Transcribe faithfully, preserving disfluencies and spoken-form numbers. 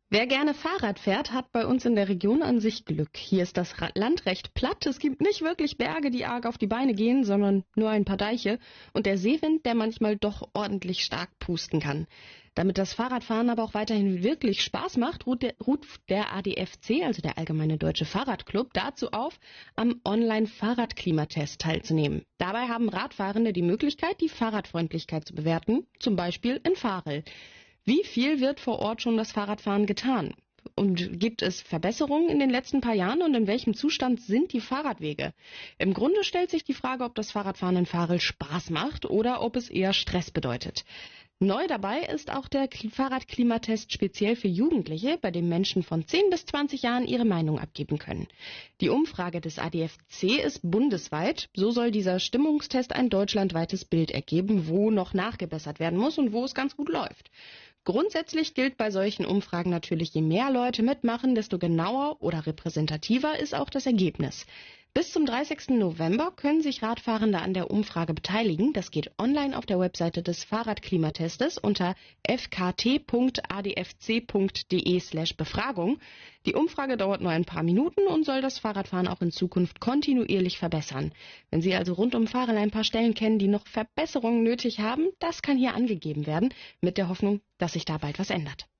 Wer gerne Fahrrad fährt, hat bei uns in der Region an sich Glück. Hier ist das Ra- Land recht platt. Es gibt nicht wirklich Berge, die arg auf die Beine gehen, sondern nur ein paar Deiche. Und der Seewind, der manchmal doch ordentlich stark pusten kann. Damit das Fahrradfahren aber auch weiterhin wirklich Spaß macht, ruht der, ruft der A D F C, also der Allgemeine Deutsche Fahrradclub, dazu auf, am Online-Fahrradklimatest teilzunehmen. Dabei haben Radfahrende die Möglichkeit, die Fahrradfreundlichkeit zu bewerten, zum Beispiel in Farel. Wie viel wird vor Ort schon das Fahrradfahren getan? Und gibt es Verbesserungen in den letzten paar Jahren und in welchem Zustand sind die Fahrradwege? Im Grunde stellt sich die Frage, ob das Fahrradfahren in Farel Spaß macht oder ob es eher Stress bedeutet. Neu dabei ist auch der Kli- Fahrradklimatest speziell für Jugendliche, bei dem Menschen von zehn bis zwanzig Jahren ihre Meinung abgeben können. Die Umfrage des A D F C ist bundesweit. So soll dieser Stimmungstest ein deutschlandweites Bild ergeben, wo noch nachgebessert werden muss und wo es ganz gut läuft. Grundsätzlich gilt bei solchen Umfragen natürlich, je mehr Leute mitmachen, desto genauer oder repräsentativer ist auch das Ergebnis. Bis zum dreißigsten November können sich Radfahrende an der Umfrage beteiligen. Das geht online auf der Webseite des Fahrradklimatestes unter f k t punkt a d f c punkt d e slash Befragung. Die Umfrage dauert nur ein paar Minuten und soll das Fahrradfahren auch in Zukunft kontinuierlich verbessern. Wenn Sie also rund um Farel ein paar Stellen kennen, die noch Verbesserungen nötig haben, das kann hier angegeben werden, mit der Hoffnung, dass sich da bald was ändert.